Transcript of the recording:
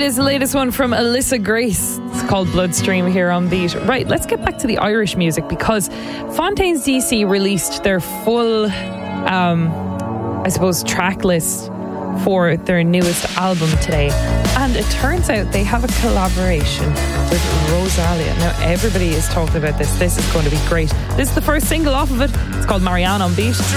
is the latest one from Alyssa Grace. It's called Bloodstream here on Beat. Right, let's get back to the Irish music, because Fontaines DC released their full, track list for their newest album today. And it turns out they have a collaboration with Rosalia. Now, everybody is talking about this. This is going to be great. This is the first single off of it. It's called Marianne on Beat.